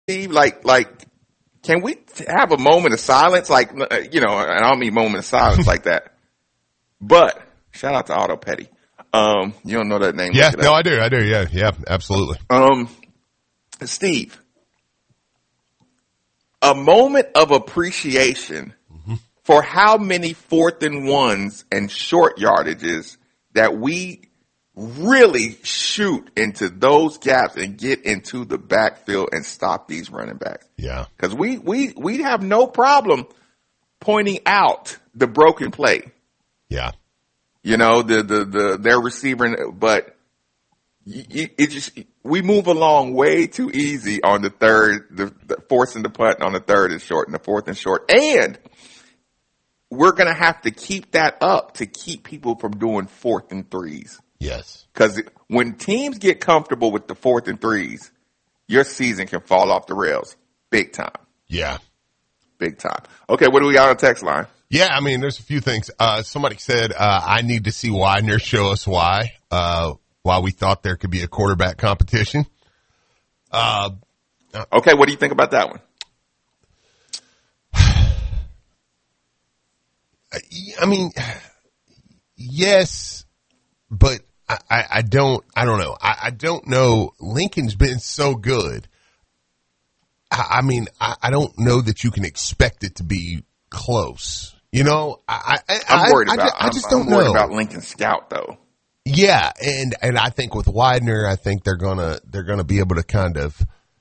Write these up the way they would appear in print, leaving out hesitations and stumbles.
Steve, can we have a moment of silence? Like, and I don't mean moment of silence like that. But shout out to Otto Petty. You don't know that name? Yeah, no, I do. Yeah, absolutely. Steve, a moment of appreciation for how many 4th and 1s and short yardages that we really shoot into those gaps and get into the backfield and stop these running backs. Yeah. Because we have no problem pointing out the broken play. Yeah. Their receiver, but we move along way too easy on the third, the forcing the punt on the third and short and the 4th and short. And we're going to have to keep that up to keep people from doing 4th and 3s. Yes. Because when teams get comfortable with the 4th and 3s, your season can fall off the rails big time. Yeah. Big time. Okay, what do we got on the text line? Yeah, I mean, there's a few things. Somebody said, I need to see Widener show us why we thought there could be a quarterback competition. Okay, what do you think about that one? I mean, yes, but I don't know. I don't know. Lincoln's been so good. I mean, I don't know that you can expect it to be close. I'm worried about. I just don't know. I'm worried about Lincoln Scout though. Yeah, and I think with Widener, I think they're gonna be able to kind of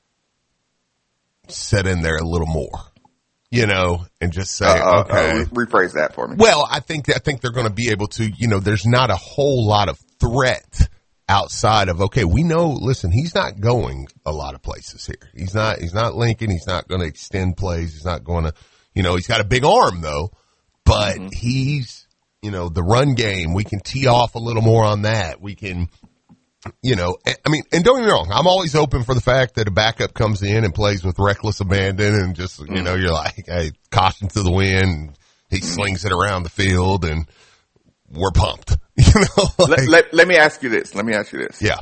set in there a little more, and just say, okay. Rephrase that for me. Well, I think they're going to be able to. There's not a whole lot of threat outside of, okay, we know. Listen, he's not going a lot of places here. He's not Lincoln. He's not going to extend plays. He's not going to. He's got a big arm though, but he's. The run game, we can tee off a little more on that. We can, I mean, and don't get me wrong, I'm always open for the fact that a backup comes in and plays with reckless abandon and just, you're like, hey, caution to the wind. He slings it around the field and we're pumped. Let me ask you this. Yeah.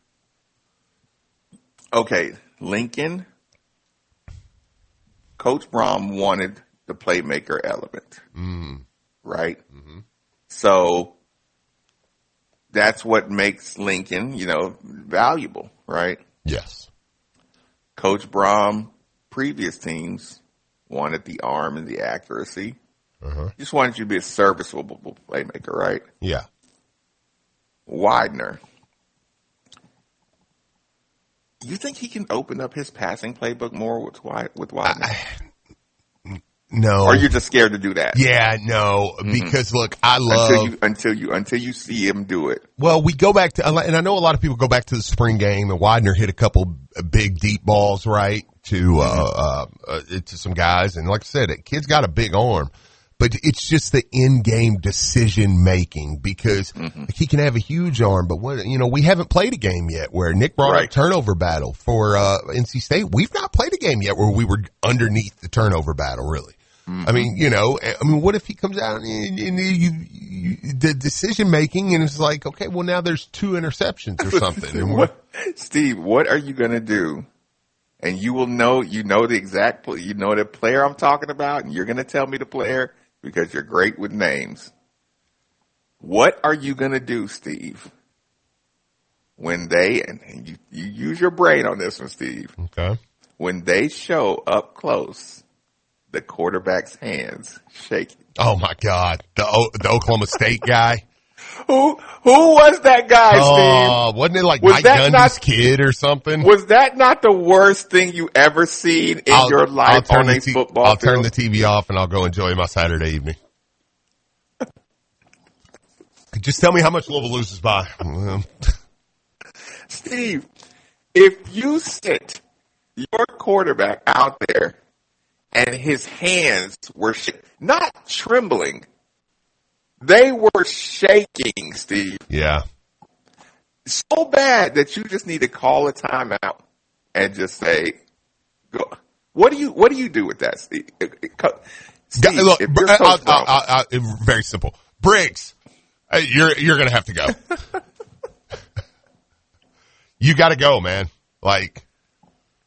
Okay. Lincoln, Coach Brom wanted the playmaker element. Right? Mm-hmm. So that's what makes Lincoln, valuable, right? Yes. Coach Brom, previous teams wanted the arm and the accuracy. Just wanted you to be a serviceable playmaker, right? Yeah. Widener. You think he can open up his passing playbook more with Widener? No. Or you're just scared to do that? Yeah, no, because look, I love until you see him do it. Well, we go back to, and I know a lot of people go back to the spring game, and Widener hit a couple big deep balls, right, to some guys, and like I said, that kid's got a big arm, but it's just the in-game decision making because he can have a huge arm, but we haven't played a game yet where Nick brought up turnover battle for NC State. We've not played a game yet where we were underneath the turnover battle, really. I mean, what if he comes out and the decision making and it's like, okay, well now there's 2 interceptions or something. Steve, what are you going to do? And you will know, the player I'm talking about, and you're going to tell me the player because you're great with names. What are you going to do, Steve, when and you use your brain on this one, Steve. Okay. When they show up close the quarterback's hands shaking. Oh my God. The Oklahoma State guy. Who was that guy, Steve? Wasn't it like Mike Gundy's kid or something? Was that not the worst thing you ever seen in your life on a football field? I'll turn the TV off and I'll go enjoy my Saturday evening. Just tell me how much Louisville loses by. Steve, if you sit your quarterback out there and his hands were not trembling, they were shaking, Steve. Yeah. So bad that you just need to call a timeout and just say, "Go." What do you do with that, Steve? Steve, look, if you're very simple. Briggs, you're going to have to go. You got to go, man. Like,